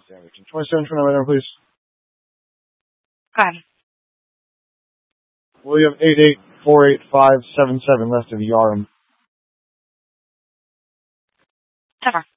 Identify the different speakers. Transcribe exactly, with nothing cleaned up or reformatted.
Speaker 1: damage. And twenty-seven for number, please.
Speaker 2: Go ahead.
Speaker 1: William eight eight four eight five seven seven left of Yarm.
Speaker 2: Never.